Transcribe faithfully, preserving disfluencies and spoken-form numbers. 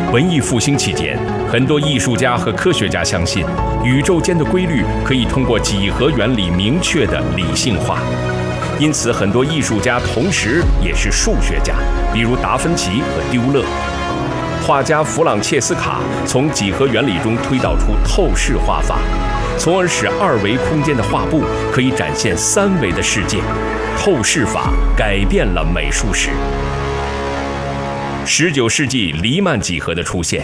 文艺复兴期间，很多艺术家和科学家相信，宇宙间的规律可以通过几何原理明确地理性化。因此，很多艺术家同时也是数学家，比如达芬奇和丢勒。画家弗朗切斯卡从几何原理中推导出透视画法，从而使二维空间的画布可以展现三维的世界。透视法改变了美术史。十九世纪黎曼几何的出现，